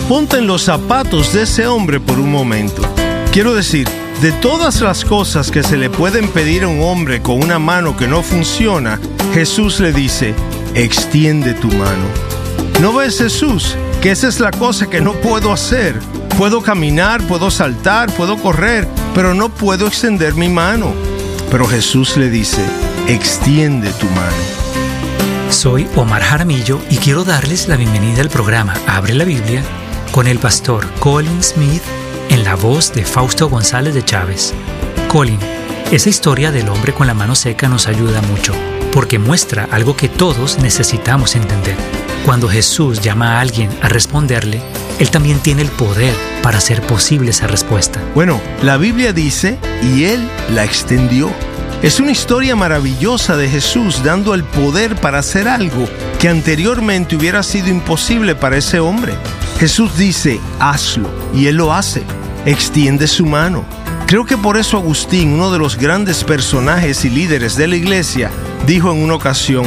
Ponte en los zapatos de ese hombre por un momento. Quiero decir, de todas las cosas que se le pueden pedir a un hombre con una mano que no funciona, Jesús le dice, extiende tu mano. ¿No ves, Jesús, que esa es la cosa que no puedo hacer? Puedo caminar, puedo saltar, puedo correr, pero no puedo extender mi mano. Pero Jesús le dice, extiende tu mano. Soy Omar Jaramillo y quiero darles la bienvenida al programa Abre la Biblia con el pastor Colin Smith en la voz de Fausto González de Chávez. Colin, esa historia del hombre con la mano seca nos ayuda mucho porque muestra algo que todos necesitamos entender. Cuando Jesús llama a alguien a responderle, Él también tiene el poder para hacer posible esa respuesta. Bueno, la Biblia dice, y Él la extendió. Es una historia maravillosa de Jesús dando el poder para hacer algo que anteriormente hubiera sido imposible para ese hombre. Jesús dice, hazlo, y Él lo hace. Extiende su mano. Creo que por eso Agustín, uno de los grandes personajes y líderes de la iglesia, dijo en una ocasión,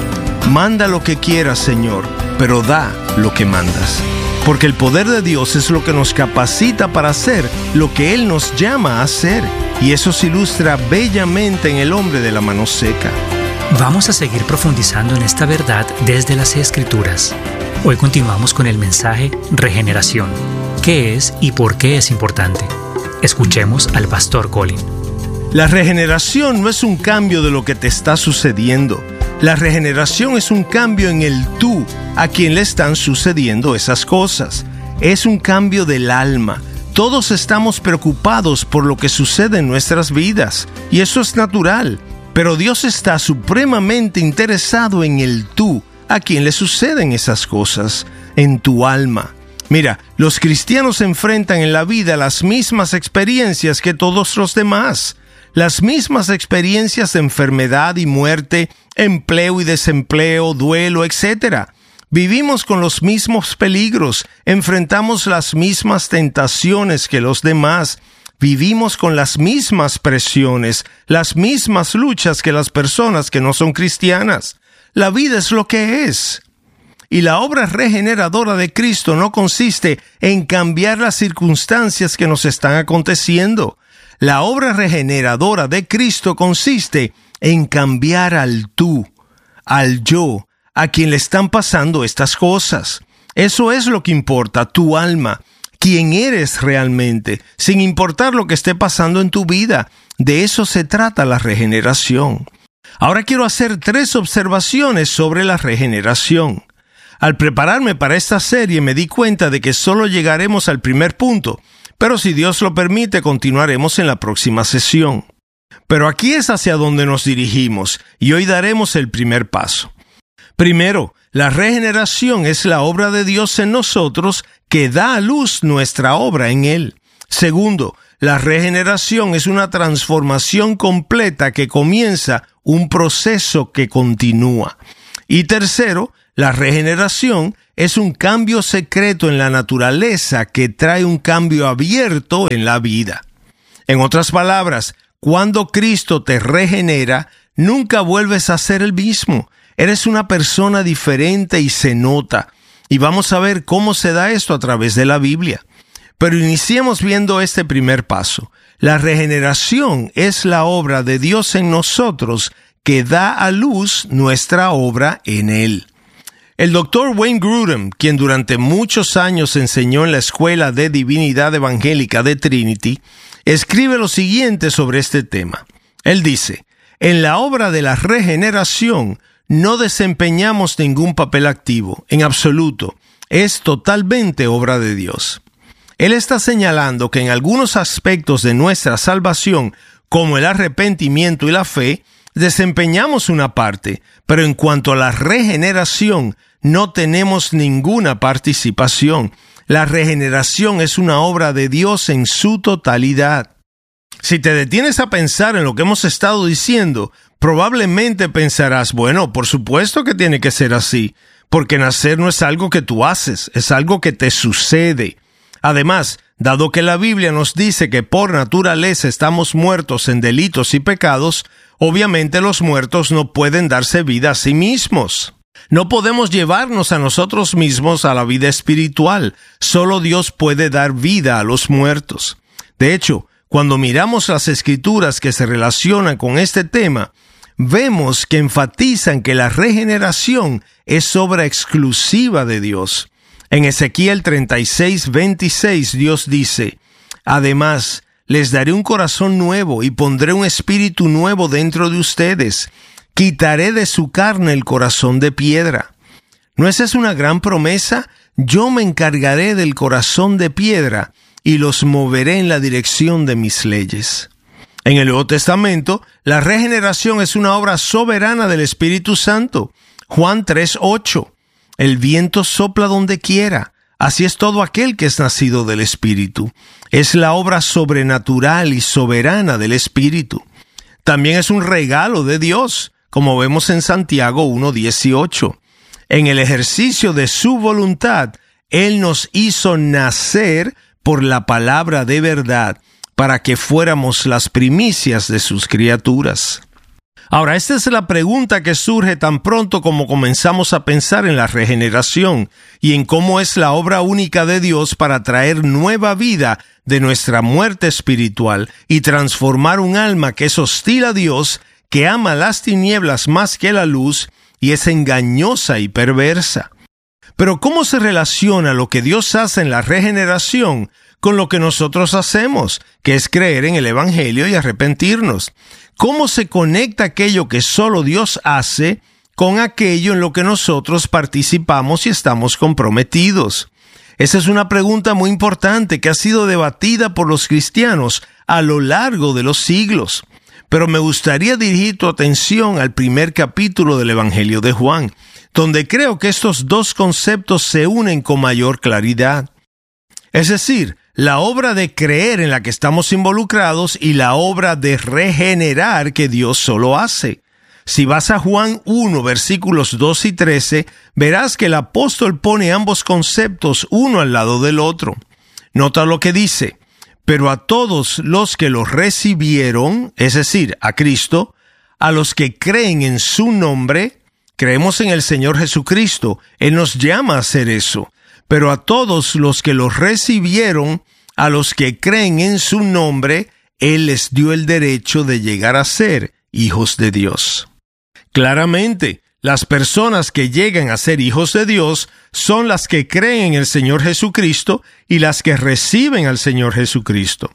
manda lo que quieras, Señor, pero da lo que mandas. Porque el poder de Dios es lo que nos capacita para hacer lo que Él nos llama a hacer. Y eso se ilustra bellamente en el hombre de la mano seca. Vamos a seguir profundizando en esta verdad desde las Escrituras. Hoy continuamos con el mensaje Regeneración. ¿Qué es y por qué es importante? Escuchemos al pastor Colin. La regeneración no es un cambio de lo que te está sucediendo. La regeneración es un cambio en el tú a quien le están sucediendo esas cosas. Es un cambio del alma. Todos estamos preocupados por lo que sucede en nuestras vidas, y eso es natural. Pero Dios está supremamente interesado en el tú a quien le suceden esas cosas, en tu alma. Mira, los cristianos enfrentan en la vida las mismas experiencias que todos los demás. Las mismas experiencias de enfermedad y muerte, empleo y desempleo, duelo, etc. Vivimos con los mismos peligros, enfrentamos las mismas tentaciones que los demás, vivimos con las mismas presiones, las mismas luchas que las personas que no son cristianas. La vida es lo que es. Y la obra regeneradora de Cristo no consiste en cambiar las circunstancias que nos están aconteciendo. La obra regeneradora de Cristo consiste en cambiar al tú, al yo, a quien le están pasando estas cosas. Eso es lo que importa, tu alma, quién eres realmente, sin importar lo que esté pasando en tu vida. De eso se trata la regeneración. Ahora quiero hacer 3 observaciones sobre la regeneración. Al prepararme para esta serie me di cuenta de que solo llegaremos al primer punto, pero si Dios lo permite continuaremos en la próxima sesión. Pero aquí es hacia donde nos dirigimos y hoy daremos el primer paso. Primero, la regeneración es la obra de Dios en nosotros que da a luz nuestra obra en Él. Segundo, la regeneración es una transformación completa que comienza un proceso que continúa. Y tercero, la regeneración es un cambio secreto en la naturaleza que trae un cambio abierto en la vida. En otras palabras, cuando Cristo te regenera, nunca vuelves a ser el mismo. Eres una persona diferente y se nota. Y vamos a ver cómo se da esto a través de la Biblia. Pero iniciemos viendo este primer paso. La regeneración es la obra de Dios en nosotros que da a luz nuestra obra en Él. El Dr. Wayne Grudem, quien durante muchos años enseñó en la Escuela de Divinidad Evangélica de Trinity, escribe lo siguiente sobre este tema. Él dice, en la obra de la regeneración no desempeñamos ningún papel activo, en absoluto. Es totalmente obra de Dios. Él está señalando que en algunos aspectos de nuestra salvación, como el arrepentimiento y la fe, desempeñamos una parte, pero en cuanto a la regeneración, no tenemos ninguna participación. La regeneración es una obra de Dios en su totalidad. Si te detienes a pensar en lo que hemos estado diciendo, probablemente pensarás, bueno, por supuesto que tiene que ser así, porque nacer no es algo que tú haces, es algo que te sucede. Además, dado que la Biblia nos dice que por naturaleza estamos muertos en delitos y pecados, obviamente los muertos no pueden darse vida a sí mismos. No podemos llevarnos a nosotros mismos a la vida espiritual. Solo Dios puede dar vida a los muertos. De hecho, cuando miramos las escrituras que se relacionan con este tema, vemos que enfatizan que la regeneración es obra exclusiva de Dios. En Ezequiel 36:26 Dios dice: además, les daré un corazón nuevo y pondré un espíritu nuevo dentro de ustedes. Quitaré de su carne el corazón de piedra. ¿No esa es una gran promesa? Yo me encargaré del corazón de piedra y los moveré en la dirección de mis leyes. En el Nuevo Testamento, la regeneración es una obra soberana del Espíritu Santo. Juan 3:8. El viento sopla donde quiera. Así es todo aquel que es nacido del Espíritu. Es la obra sobrenatural y soberana del Espíritu. También es un regalo de Dios, como vemos en Santiago 1:18. En el ejercicio de su voluntad, Él nos hizo nacer por la palabra de verdad, para que fuéramos las primicias de sus criaturas. Ahora, esta es la pregunta que surge tan pronto como comenzamos a pensar en la regeneración y en cómo es la obra única de Dios para traer nueva vida de nuestra muerte espiritual y transformar un alma que es hostil a Dios, que ama las tinieblas más que la luz y es engañosa y perversa. Pero ¿cómo se relaciona lo que Dios hace en la regeneración con lo que nosotros hacemos, que es creer en el Evangelio y arrepentirnos? ¿Cómo se conecta aquello que solo Dios hace con aquello en lo que nosotros participamos y estamos comprometidos? Esa es una pregunta muy importante que ha sido debatida por los cristianos a lo largo de los siglos. Pero me gustaría dirigir tu atención al primer capítulo del Evangelio de Juan, donde creo que estos dos conceptos se unen con mayor claridad. Es decir, la obra de creer en la que estamos involucrados y la obra de regenerar que Dios solo hace. Si vas a Juan 1, versículos 2 y 13, verás que el apóstol pone ambos conceptos uno al lado del otro. Nota lo que dice: pero a todos los que lo recibieron, es decir, a Cristo, a los que creen en su nombre, creemos en el Señor Jesucristo, Él nos llama a hacer eso. Pero a todos los que lo recibieron, a los que creen en su nombre, Él les dio el derecho de llegar a ser hijos de Dios. Claramente, las personas que llegan a ser hijos de Dios son las que creen en el Señor Jesucristo y las que reciben al Señor Jesucristo.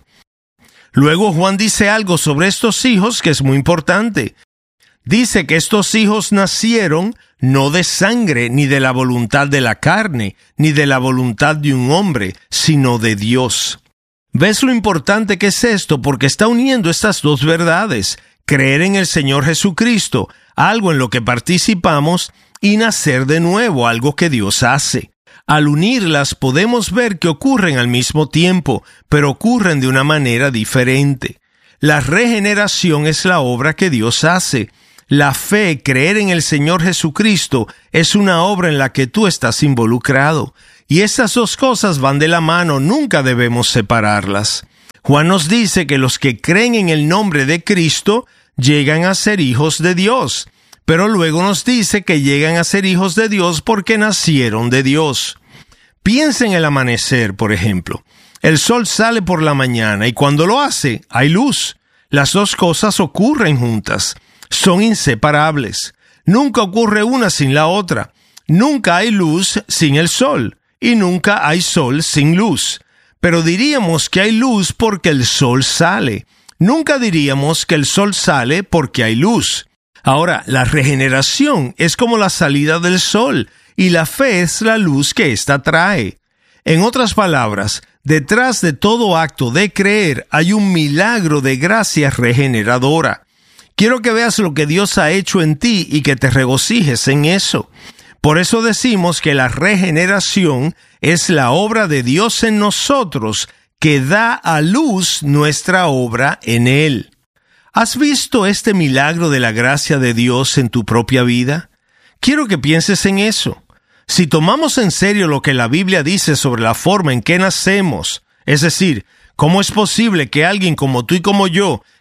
Luego Juan dice algo sobre estos hijos que es muy importante. Dice que estos hijos nacieron no de sangre, ni de la voluntad de la carne, ni de la voluntad de un hombre, sino de Dios. ¿Ves lo importante que es esto? Porque está uniendo estas dos verdades: creer en el Señor Jesucristo, algo en lo que participamos, y nacer de nuevo, algo que Dios hace. Al unirlas podemos ver que ocurren al mismo tiempo, pero ocurren de una manera diferente. La regeneración es la obra que Dios hace. La fe, creer en el Señor Jesucristo, es una obra en la que tú estás involucrado. Y estas dos cosas van de la mano, nunca debemos separarlas. Juan nos dice que los que creen en el nombre de Cristo llegan a ser hijos de Dios, pero luego nos dice que llegan a ser hijos de Dios porque nacieron de Dios. Piensa en el amanecer, por ejemplo. El sol sale por la mañana y cuando lo hace, hay luz. Las dos cosas ocurren juntas. Son inseparables. Nunca ocurre una sin la otra. Nunca hay luz sin el sol y nunca hay sol sin luz. Pero diríamos que hay luz porque el sol sale. Nunca diríamos que el sol sale porque hay luz. Ahora, la regeneración es como la salida del sol y la fe es la luz que ésta trae. En otras palabras, detrás de todo acto de creer hay un milagro de gracia regeneradora. Quiero que veas lo que Dios ha hecho en ti y que te regocijes en eso. Por eso decimos que la regeneración es la obra de Dios en nosotros que da a luz nuestra obra en Él. ¿Has visto este milagro de la gracia de Dios en tu propia vida? Quiero que pienses en eso. Si tomamos en serio lo que la Biblia dice sobre la forma en que nacemos, es decir, ¿cómo es posible que alguien como tú y como yo,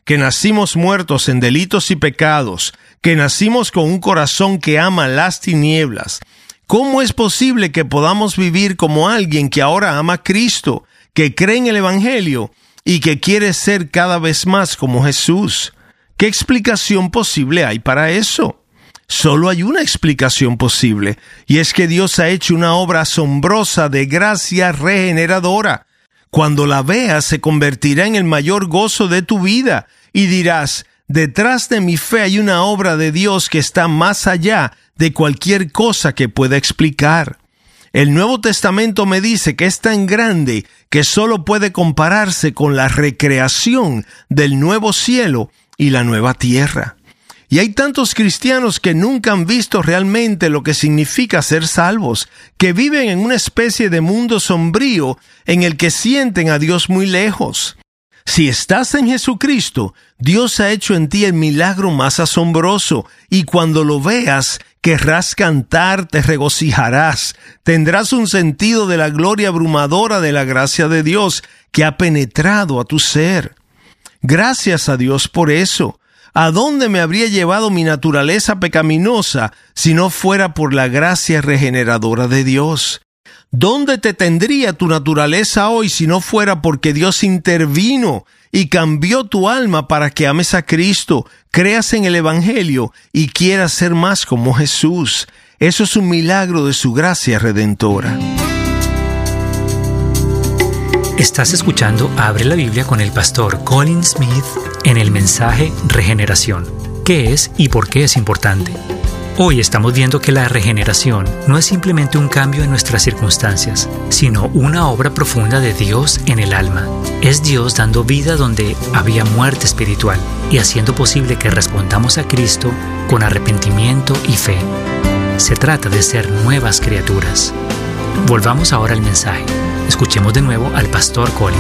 que nacimos muertos en delitos y pecados, que nacimos con un corazón que ama las tinieblas, ¿cómo es posible que podamos vivir como alguien que ahora ama a Cristo, que cree en el Evangelio y que quiere ser cada vez más como Jesús? ¿Qué explicación posible hay para eso? Solo hay una explicación posible, y es que Dios ha hecho una obra asombrosa de gracia regeneradora. Cuando la veas, se convertirá en el mayor gozo de tu vida, y dirás: detrás de mi fe hay una obra de Dios que está más allá de cualquier cosa que pueda explicar. El Nuevo Testamento me dice que es tan grande que solo puede compararse con la recreación del nuevo cielo y la nueva tierra. Y hay tantos cristianos que nunca han visto realmente lo que significa ser salvos, que viven en una especie de mundo sombrío en el que sienten a Dios muy lejos. Si estás en Jesucristo, Dios ha hecho en ti el milagro más asombroso, y cuando lo veas, querrás cantar, te regocijarás, tendrás un sentido de la gloria abrumadora de la gracia de Dios que ha penetrado a tu ser. Gracias a Dios por eso. ¿A dónde me habría llevado mi naturaleza pecaminosa si no fuera por la gracia regeneradora de Dios? ¿Dónde te tendría tu naturaleza hoy si no fuera porque Dios intervino y cambió tu alma para que ames a Cristo, creas en el Evangelio y quieras ser más como Jesús? Eso es un milagro de su gracia redentora. Estás escuchando Abre la Biblia con el pastor Colin Smith en el mensaje Regeneración. ¿Qué es y por qué es importante? Hoy estamos viendo que la regeneración no es simplemente un cambio en nuestras circunstancias, sino una obra profunda de Dios en el alma. Es Dios dando vida donde había muerte espiritual y haciendo posible que respondamos a Cristo con arrepentimiento y fe. Se trata de ser nuevas criaturas. Volvamos ahora al mensaje. Escuchemos de nuevo al pastor Colin.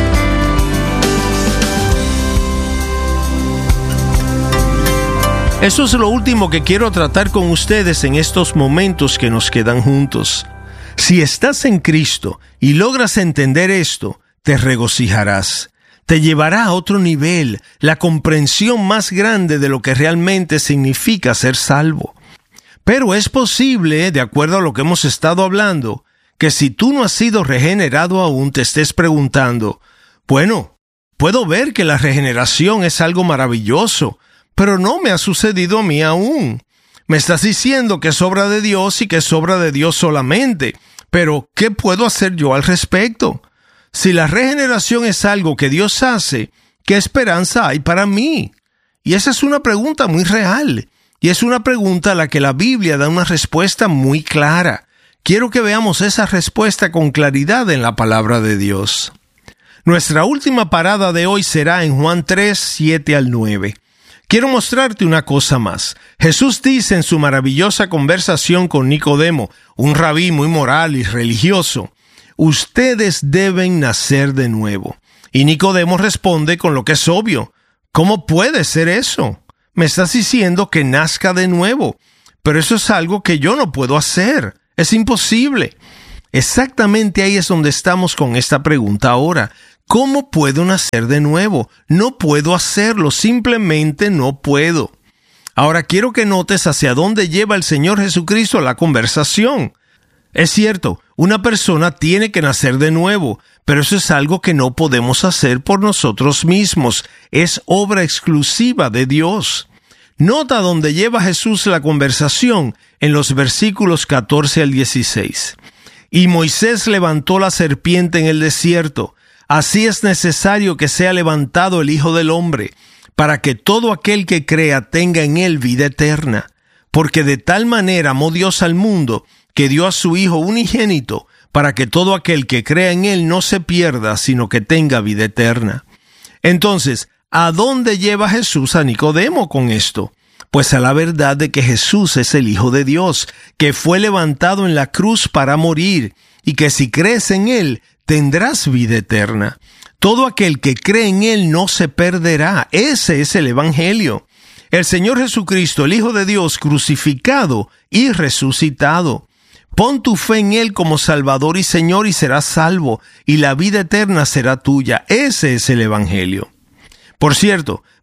Eso es lo último que quiero tratar con ustedes en estos momentos que nos quedan juntos. Si estás en Cristo y logras entender esto, te regocijarás. Te llevará a otro nivel, la comprensión más grande de lo que realmente significa ser salvo. Pero es posible, de acuerdo a lo que hemos estado hablando, que si tú no has sido regenerado aún, te estés preguntando: bueno, puedo ver que la regeneración es algo maravilloso, pero no me ha sucedido a mí aún. Me estás diciendo que es obra de Dios y que es obra de Dios solamente, pero ¿qué puedo hacer yo al respecto? Si la regeneración es algo que Dios hace, ¿qué esperanza hay para mí? Y esa es una pregunta muy real, y es una pregunta a la que la Biblia da una respuesta muy clara. Quiero que veamos esa respuesta con claridad en la palabra de Dios. Nuestra última parada de hoy será en Juan 3, 7 al 9. Quiero mostrarte una cosa más. Jesús dice en su maravillosa conversación con Nicodemo, un rabí muy moral y religioso: ustedes deben nacer de nuevo. Y Nicodemo responde con lo que es obvio: ¿cómo puede ser eso? Me estás diciendo que nazca de nuevo, pero eso es algo que yo no puedo hacer. Es imposible. Exactamente ahí es donde estamos con esta pregunta ahora. ¿Cómo puedo nacer de nuevo? No puedo hacerlo, simplemente no puedo. Ahora quiero que notes hacia dónde lleva el Señor Jesucristo la conversación. Es cierto, una persona tiene que nacer de nuevo, pero eso es algo que no podemos hacer por nosotros mismos. Es obra exclusiva de Dios. Nota dónde lleva Jesús la conversación en los versículos 14 al 16. Y Moisés levantó la serpiente en el desierto. Así es necesario que sea levantado el Hijo del Hombre, para que todo aquel que crea tenga en él vida eterna. Porque de tal manera amó Dios al mundo, que dio a su Hijo unigénito, para que todo aquel que crea en él no se pierda, sino que tenga vida eterna. Entonces, ¿a dónde lleva Jesús a Nicodemo con esto? Pues a la verdad de que Jesús es el Hijo de Dios, que fue levantado en la cruz para morir, y que si crees en él, tendrás vida eterna. Todo aquel que cree en él no se perderá. Ese es el Evangelio. El Señor Jesucristo, el Hijo de Dios, crucificado y resucitado. Pon tu fe en él como Salvador y Señor y serás salvo, y la vida eterna será tuya. Ese es el Evangelio. Por cierto,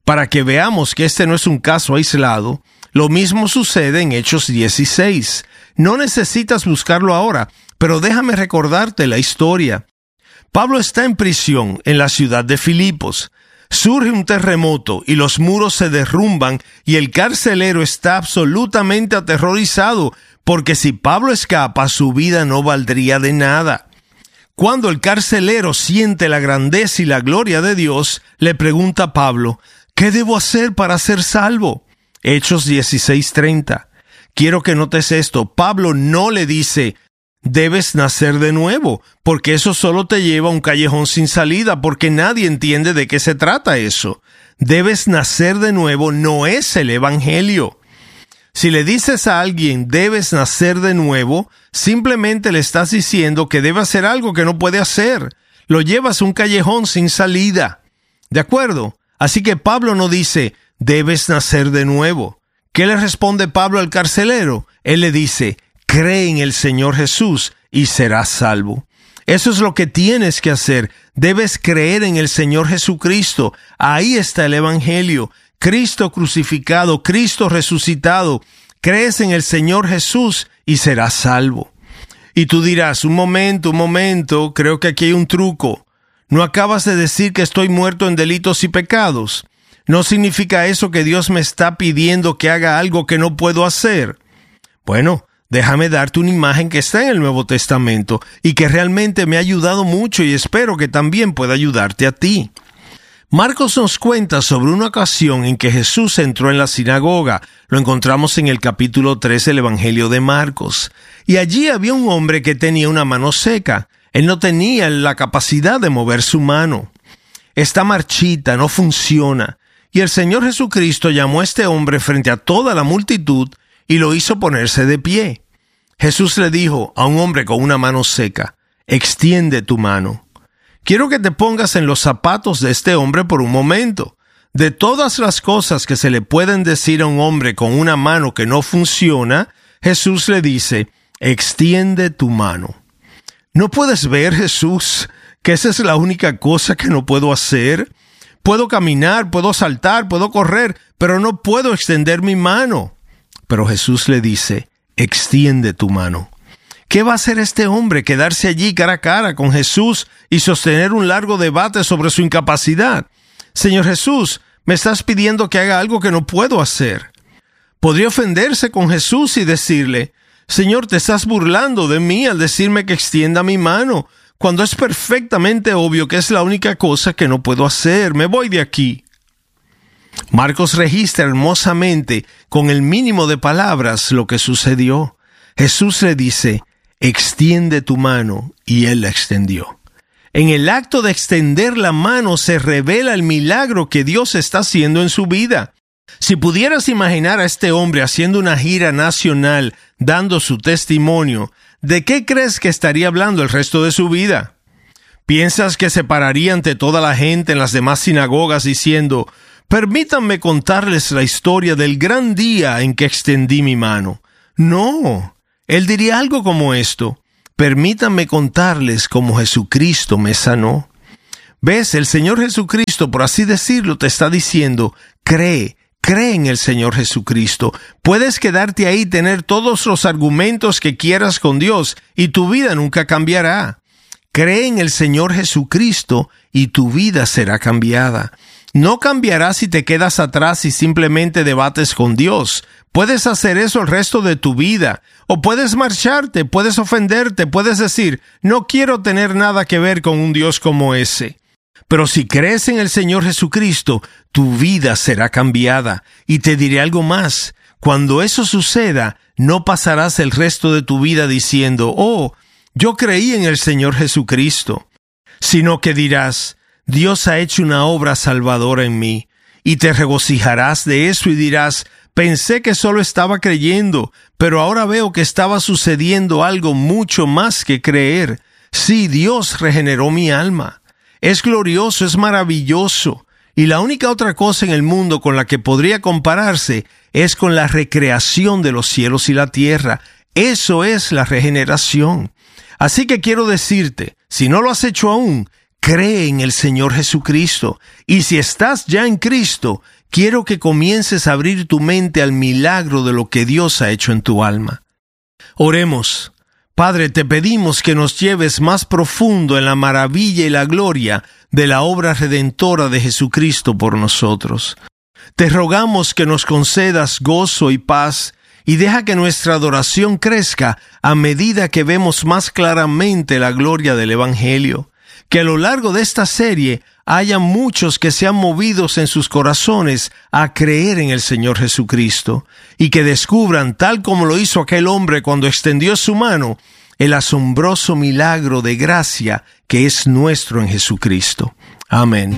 Para que veamos que este no es un caso aislado, lo mismo sucede en Hechos 16. No necesitas buscarlo ahora, pero déjame recordarte la historia. Pablo está en prisión en la ciudad de Filipos. Surge un terremoto y los muros se derrumban y el carcelero está absolutamente aterrorizado, porque si Pablo escapa, su vida no valdría de nada. Cuando el carcelero siente la grandeza y la gloria de Dios, le pregunta a Pablo, ¿qué debo hacer para ser salvo? Hechos 16:30. Quiero que notes esto. Pablo no le dice, debes nacer de nuevo, porque eso solo te lleva a un callejón sin salida, porque nadie entiende de qué se trata eso. Debes nacer de nuevo no es el evangelio. Si le dices a alguien, debes nacer de nuevo, simplemente le estás diciendo que debe hacer algo que no puede hacer. Lo llevas a un callejón sin salida. ¿De acuerdo? Así que Pablo no dice, debes nacer de nuevo. ¿Qué le responde Pablo al carcelero? Él le dice, cree en el Señor Jesús y serás salvo. Eso es lo que tienes que hacer. Debes creer en el Señor Jesucristo. Ahí está el evangelio. Cristo crucificado, Cristo resucitado. Crees en el Señor Jesús y serás salvo. Y tú dirás, un momento, creo que aquí hay un truco. ¿No acabas de decir que estoy muerto en delitos y pecados? ¿No significa eso que Dios me está pidiendo que haga algo que no puedo hacer? Bueno, déjame darte una imagen que está en el Nuevo Testamento y que realmente me ha ayudado mucho y espero que también pueda ayudarte a ti. Marcos nos cuenta sobre una ocasión en que Jesús entró en la sinagoga. Lo encontramos en el capítulo 3 del Evangelio de Marcos. Y allí había un hombre que tenía una mano seca. Él no tenía la capacidad de mover su mano. Está marchita, no funciona. Y el Señor Jesucristo llamó a este hombre frente a toda la multitud y lo hizo ponerse de pie. Jesús le dijo a un hombre con una mano seca, extiende tu mano. Quiero que te pongas en los zapatos de este hombre por un momento. De todas las cosas que se le pueden decir a un hombre con una mano que no funciona, Jesús le dice, extiende tu mano. ¿No puedes ver, Jesús, que esa es la única cosa que no puedo hacer? Puedo caminar, puedo saltar, puedo correr, pero no puedo extender mi mano. Pero Jesús le dice, extiende tu mano. ¿Qué va a hacer este hombre? ¿Quedarse allí cara a cara con Jesús y sostener un largo debate sobre su incapacidad? Señor Jesús, me estás pidiendo que haga algo que no puedo hacer. Podría ofenderse con Jesús y decirle, Señor, te estás burlando de mí al decirme que extienda mi mano, cuando es perfectamente obvio que es la única cosa que no puedo hacer. Me voy de aquí. Marcos registra hermosamente, con el mínimo de palabras, lo que sucedió. Jesús le dice, extiende tu mano, y él la extendió. En el acto de extender la mano se revela el milagro que Dios está haciendo en su vida. Si pudieras imaginar a este hombre haciendo una gira nacional, dando su testimonio, ¿de qué crees que estaría hablando el resto de su vida? ¿Piensas que se pararía ante toda la gente en las demás sinagogas diciendo, permítanme contarles la historia del gran día en que extendí mi mano? No. Él diría algo como esto, permítanme contarles cómo Jesucristo me sanó. ¿Ves? El Señor Jesucristo, por así decirlo, te está diciendo, cree en el Señor Jesucristo. Puedes quedarte ahí y tener todos los argumentos que quieras con Dios y tu vida nunca cambiará. Cree en el Señor Jesucristo y tu vida será cambiada. No cambiará si te quedas atrás y simplemente debates con Dios. Puedes hacer eso el resto de tu vida. O puedes marcharte, puedes ofenderte, puedes decir, no quiero tener nada que ver con un Dios como ese. Pero si crees en el Señor Jesucristo, tu vida será cambiada. Y te diré algo más. Cuando eso suceda, no pasarás el resto de tu vida diciendo, oh, yo creí en el Señor Jesucristo. Sino que dirás, Dios ha hecho una obra salvadora en mí. Y te regocijarás de eso y dirás, pensé que solo estaba creyendo, pero ahora veo que estaba sucediendo algo mucho más que creer. Sí, Dios regeneró mi alma. Es glorioso, es maravilloso. Y la única otra cosa en el mundo con la que podría compararse es con la recreación de los cielos y la tierra. Eso es la regeneración. Así que quiero decirte, si no lo has hecho aún, cree en el Señor Jesucristo. Y si estás ya en Cristo, quiero que comiences a abrir tu mente al milagro de lo que Dios ha hecho en tu alma. Oremos. Padre, te pedimos que nos lleves más profundo en la maravilla y la gloria de la obra redentora de Jesucristo por nosotros. Te rogamos que nos concedas gozo y paz y deja que nuestra adoración crezca a medida que vemos más claramente la gloria del Evangelio. Que a lo largo de esta serie haya muchos que sean movidos en sus corazones a creer en el Señor Jesucristo y que descubran, tal como lo hizo aquel hombre cuando extendió su mano, el asombroso milagro de gracia que es nuestro en Jesucristo. Amén.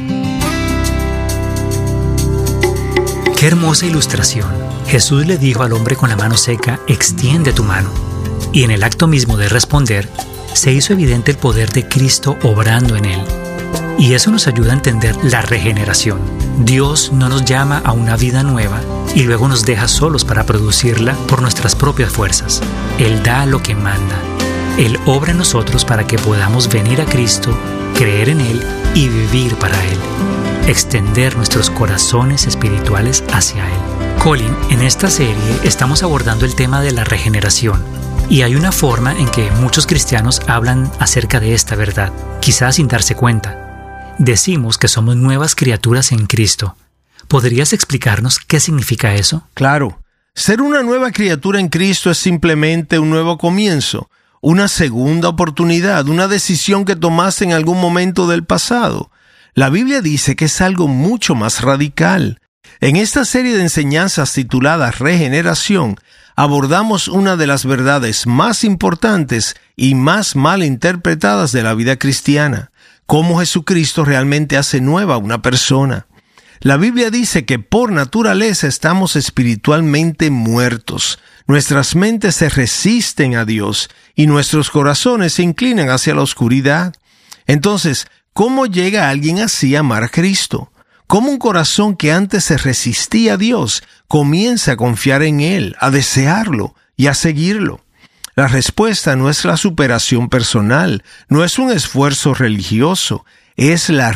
¡Qué hermosa ilustración! Jesús le dijo al hombre con la mano seca, extiende tu mano. Y en el acto mismo de responder, se hizo evidente el poder de Cristo obrando en él. Y eso nos ayuda a entender la regeneración. Dios no nos llama a una vida nueva y luego nos deja solos para producirla por nuestras propias fuerzas. Él da lo que manda. Él obra en nosotros para que podamos venir a Cristo, creer en Él y vivir para Él. Extender nuestros corazones espirituales hacia Él. Colin, en esta serie estamos abordando el tema de la regeneración. Y hay una forma en que muchos cristianos hablan acerca de esta verdad, quizás sin darse cuenta. Decimos que somos nuevas criaturas en Cristo. ¿Podrías explicarnos qué significa eso? Claro. Ser una nueva criatura en Cristo es simplemente un nuevo comienzo, una segunda oportunidad, una decisión que tomaste en algún momento del pasado. La Biblia dice que es algo mucho más radical. En esta serie de enseñanzas titulada Regeneración, abordamos una de las verdades más importantes y más mal interpretadas de la vida cristiana: cómo Jesucristo realmente hace nueva a una persona. La Biblia dice que por naturaleza estamos espiritualmente muertos. Nuestras mentes se resisten a Dios y nuestros corazones se inclinan hacia la oscuridad. Entonces, ¿cómo llega alguien así a amar a Cristo? ¿Cómo un corazón que antes se resistía a Dios comienza a confiar en Él, a desearlo y a seguirlo? La respuesta no es la superación personal, no es un esfuerzo religioso, es la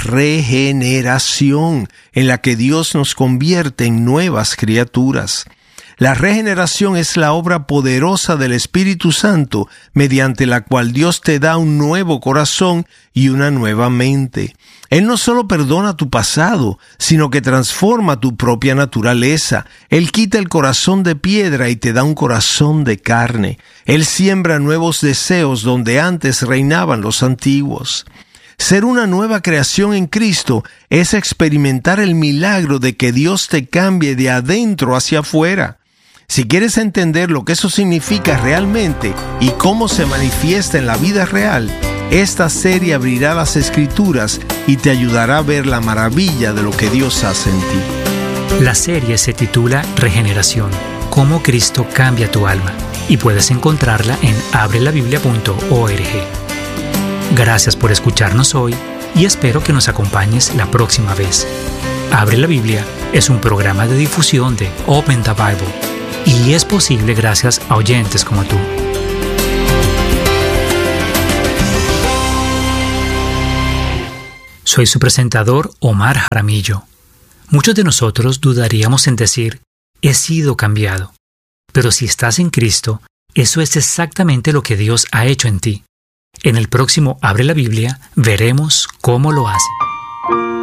regeneración en la que Dios nos convierte en nuevas criaturas. La regeneración es la obra poderosa del Espíritu Santo mediante la cual Dios te da un nuevo corazón y una nueva mente. Él no solo perdona tu pasado, sino que transforma tu propia naturaleza. Él quita el corazón de piedra y te da un corazón de carne. Él siembra nuevos deseos donde antes reinaban los antiguos. Ser una nueva creación en Cristo es experimentar el milagro de que Dios te cambie de adentro hacia afuera. Si quieres entender lo que eso significa realmente y cómo se manifiesta en la vida real, esta serie abrirá las Escrituras y te ayudará a ver la maravilla de lo que Dios hace en ti. La serie se titula Regeneración, cómo Cristo cambia tu alma, y puedes encontrarla en abrelabiblia.org. Gracias por escucharnos hoy y espero que nos acompañes la próxima vez. Abre la Biblia es un programa de difusión de Open the Bible y es posible gracias a oyentes como tú. Soy su presentador, Omar Jaramillo. Muchos de nosotros dudaríamos en decir, he sido cambiado. Pero si estás en Cristo, eso es exactamente lo que Dios ha hecho en ti. En el próximo Abre la Biblia veremos cómo lo hace.